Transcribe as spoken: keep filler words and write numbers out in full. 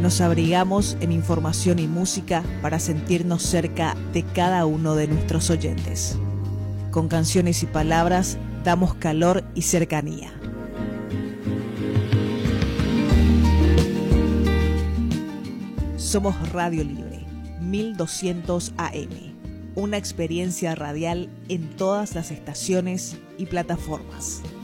Nos abrigamos en información y música para sentirnos cerca de cada uno de nuestros oyentes. Con canciones y palabras damos calor y cercanía. Somos Radio Libre, mil doscientos A M, una experiencia radial en todas las estaciones y plataformas.